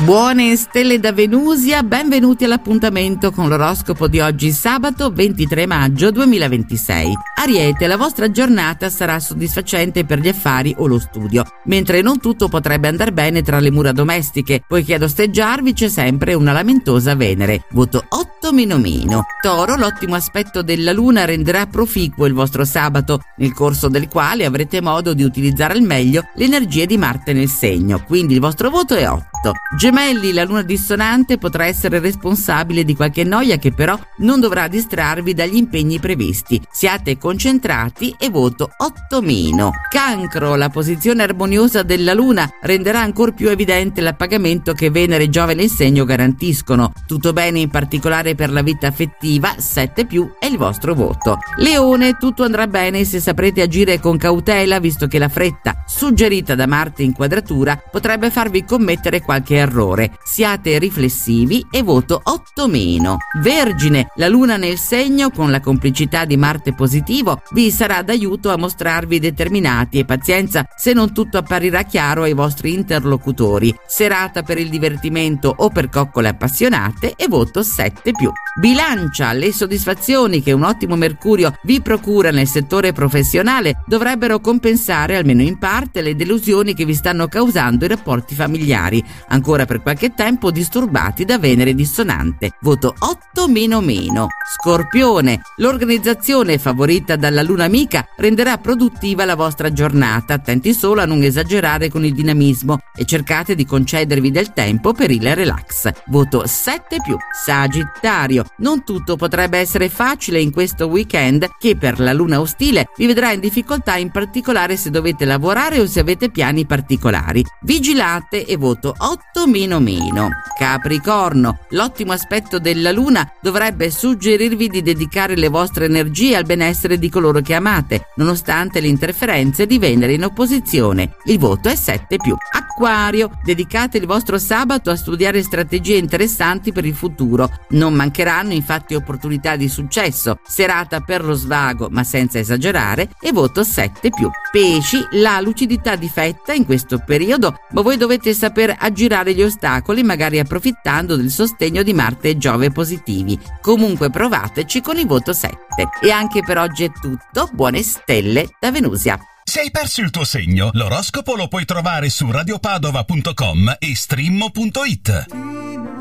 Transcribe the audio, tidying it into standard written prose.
Buone stelle da Venusia, benvenuti all'appuntamento con l'oroscopo di oggi, sabato 23 maggio 2026. Ariete, la vostra giornata sarà soddisfacente per gli affari o lo studio, mentre non tutto potrebbe andare bene tra le mura domestiche, poiché ad osteggiarvi c'è sempre una lamentosa Venere. Voto 8-. Toro, l'ottimo aspetto della Luna renderà proficuo il vostro sabato, nel corso del quale avrete modo di utilizzare al meglio le energie di Marte nel segno, quindi il vostro voto è 8. Gemelli, la luna dissonante potrà essere responsabile di qualche noia che però non dovrà distrarvi dagli impegni previsti. Siate concentrati e voto 8-. Cancro, la posizione armoniosa della luna renderà ancor più evidente l'appagamento che Venere e Giove nel segno garantiscono. Tutto bene in particolare per la vita affettiva, 7+ è il vostro voto. Leone, tutto andrà bene se saprete agire con cautela, visto che la fretta suggerita da Marte in quadratura potrebbe farvi commettere qualche errore. Siate riflessivi e voto 8-. Vergine, la luna nel segno con la complicità di Marte positivo vi sarà d'aiuto a mostrarvi determinati e pazienza se non tutto apparirà chiaro ai vostri interlocutori. Serata per il divertimento o per coccole appassionate e voto 7+. Bilancia, le soddisfazioni che un ottimo Mercurio vi procura nel settore professionale dovrebbero compensare almeno in parte le delusioni che vi stanno causando i rapporti familiari, ancora per qualche tempo disturbati da Venere dissonante. Voto 8-. Scorpione, l'organizzazione favorita dalla luna amica renderà produttiva la vostra giornata. Attenti solo a non esagerare con il dinamismo e cercate di concedervi del tempo per il relax. Voto 7+. Sagittario, non tutto potrebbe essere facile in questo weekend che per la luna ostile vi vedrà in difficoltà, in particolare se dovete lavorare o se avete piani particolari. Vigilate e voto 8-. Capricorno, l'ottimo aspetto della luna dovrebbe suggerirvi di dedicare le vostre energie al benessere di coloro che amate, nonostante le interferenze di Venere in opposizione. Il voto è 7+. Acquario, dedicate il vostro sabato a studiare strategie interessanti per il futuro. Non mancheranno infatti opportunità di successo. Serata per lo svago ma senza esagerare e voto 7+. Pesci, la lucidità difetta in questo periodo, ma voi dovete saper aggirare gli ostacoli, magari approfittando del sostegno di Marte e Giove positivi. Comunque provateci con il voto 7. E anche per oggi è tutto. Buone stelle da Venusia. Se hai perso il tuo segno, l'oroscopo lo puoi trovare su radiopadova.com e stream.it.